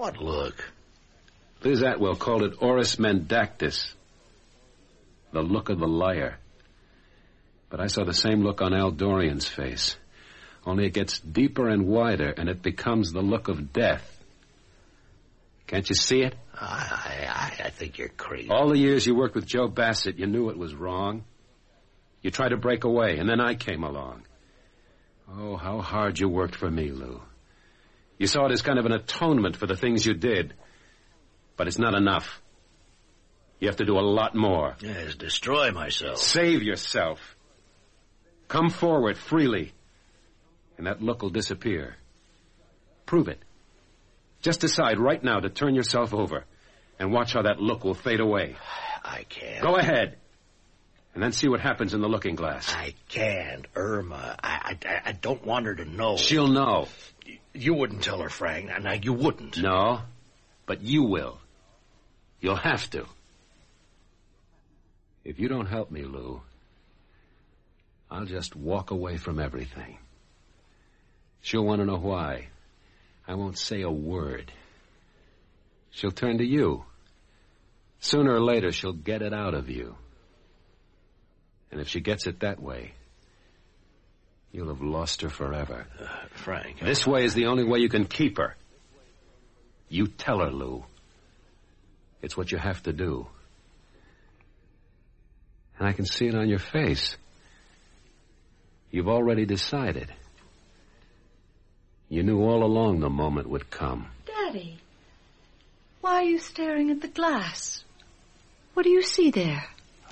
What look? Liz Atwell called it Oris Mendactis, the look of the liar. But I saw the same look on Al Dorian's face. Only it gets deeper and wider, and it becomes the look of death. Can't you see it? I think you're crazy. All the years you worked with Joe Bassett, you knew it was wrong. You tried to break away, and then I came along. Oh, how hard you worked for me, Lou. You saw it as kind of an atonement for the things you did. But it's not enough. You have to do a lot more. Yes, destroy myself. Save yourself. Come forward freely, and that look will disappear. Prove it. Just decide right now to turn yourself over and watch how that look will fade away. I can't. Go ahead. And then see what happens in the looking glass. I can't, Irma. I don't want her to know. She'll know. You wouldn't tell her, Frank. Now, you wouldn't. No, but you will. You'll have to. If you don't help me, Lou, I'll just walk away from everything. She'll want to know why. I won't say a word. She'll turn to you. Sooner or later, she'll get it out of you. And if she gets it that way, you'll have lost her forever. Frank. This way is the only way you can keep her. You tell her, Lou. It's what you have to do. And I can see it on your face. You've already decided. You knew all along the moment would come. Daddy, why are you staring at the glass? What do you see there?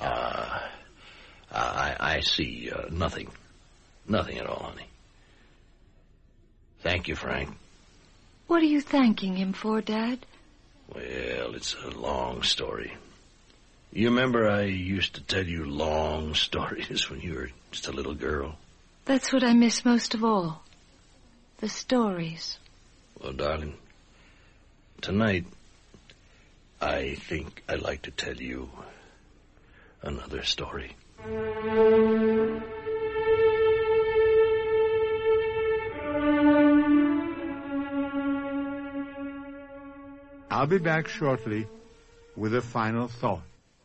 I see nothing. Nothing at all, honey. Thank you, Frank. What are you thanking him for, Dad? Well, it's a long story. You remember I used to tell you long stories when you were just a little girl? That's what I miss most of all. The stories. Well, darling, tonight, I think I'd like to tell you another story. I'll be back shortly with a final thought.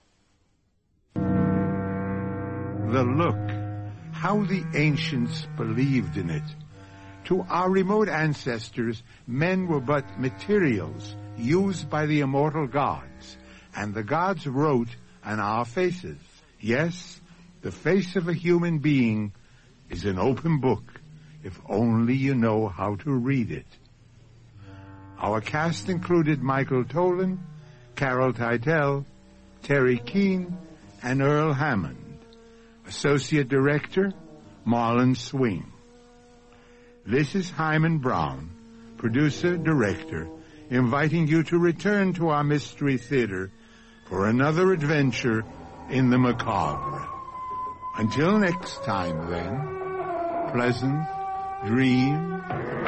The look, how the ancients believed in it. To our remote ancestors, men were but materials used by the immortal gods, and the gods wrote on our faces. Yes, the face of a human being is an open book, if only you know how to read it. Our cast included Michael Tolan, Carol Teitel, Terry Keane, and Earl Hammond. Associate Director, Marlon Swing. This is Hyman Brown, Producer, Director, inviting you to return to our Mystery Theater for another adventure in the macabre. Until next time, then, pleasant dreams.